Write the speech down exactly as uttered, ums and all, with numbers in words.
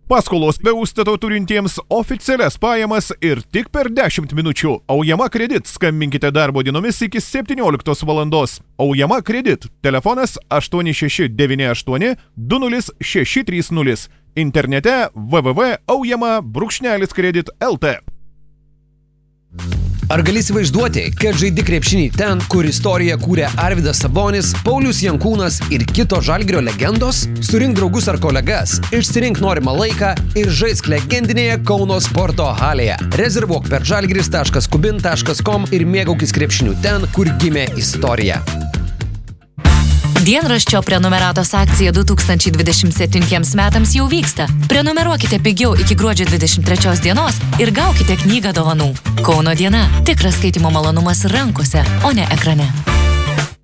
Paskolos be užstato turintiems oficialias pajamas ir tik per dešimt minučių. Aujama Kredit. Skambinkite darbo dienomis iki septynioliktos valandos. Aujama Kredit. Telefonas aštuoni šeši devyni aštuoni du nulis šeši trys nulis. Internete w w w taškas aujama brūkšnelis kredit taškas l t. Ar gali įsivaizduoti, kad žaidi krepšinį ten, kur istoriją kūrė Arvydas Sabonis, Paulius Jankūnas ir kito Žalgirio legendos? Surink draugus ar kolegas, išsirink norimą laiką ir žaisk legendinėje Kauno sporto halėje. Rezervuok per žalgiris taškas kubin taškas com ir mėgaukis krepšiniu ten, kur gimė istorija. Dienraščio prenumeratos akcija du tūkstančiai dvidešimt septintiems metams jau vyksta. Prenumeruokite pigiau iki gruodžio dvidešimt trečios dienos ir gaukite knygą dovanų. Kauno diena. Tikras skaitimo malonumas rankose, o ne ekrane.